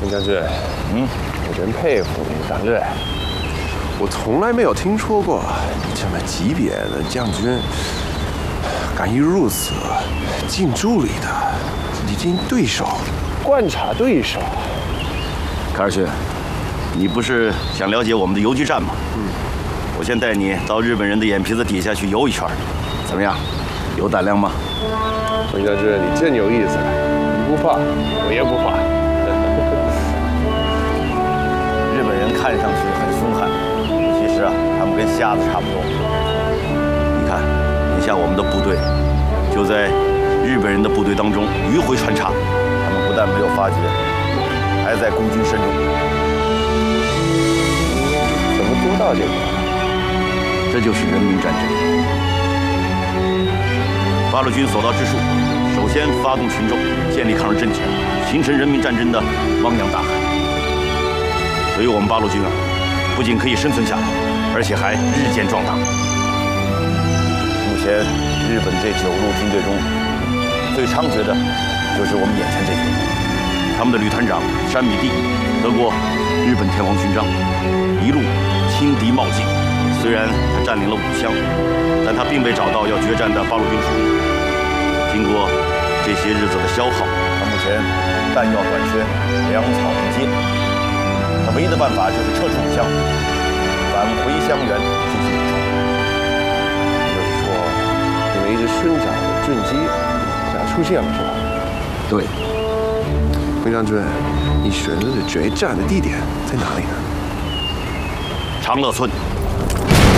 冯将军，我真佩服你，大队。我从来没有听说过这么级别的将军敢于如此近距离的离近对手，观察对手。 卡尔逊，你不是想了解我们的游击战吗？我先带你到日本人的眼皮子底下去游一圈，怎么样？有胆量吗？ 冯将军，你真有意思，你不怕，我也不怕。 日本人看上去很凶悍，其实啊，他们跟瞎子差不多。你看，眼下我们的部队就在日本人的部队当中迂回穿插，他们不但没有发觉，还在孤军深入。 怎么做到这个？ 这就是人民战争。八路军所到之处，首先发动群众，建立抗日阵线，形成人民战争的汪洋大海。所以我们八路军啊，不仅可以生存下来，而且还日渐壮大。目前日本这9路军队中，最猖獗的就是我们眼前这个。他们的旅团长山米地得过日本天皇勋章，一路轻敌冒进。虽然他占领了5乡，但他并未找到要决战的八路军主力。经过这些日子的消耗，他目前弹药短缺，粮草不接。他唯一的办法就是撤出5乡，返回襄垣进行补充。 就是说，你们一直寻找的阵机出现了，是吧？ 对。 冯将军，你选择的决战的地点在哪里呢？ 长乐村。